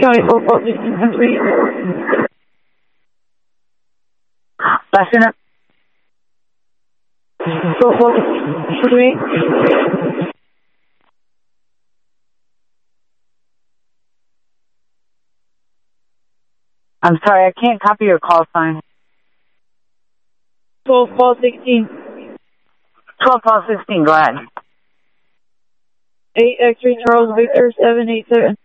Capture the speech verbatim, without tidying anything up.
County four four sixteen three. Last unit. four four three. I'm sorry, I can't copy your call sign. twelve four sixteen. twelve twelve sixteen, go ahead. eight X-ray Charles Victor seven eight seven.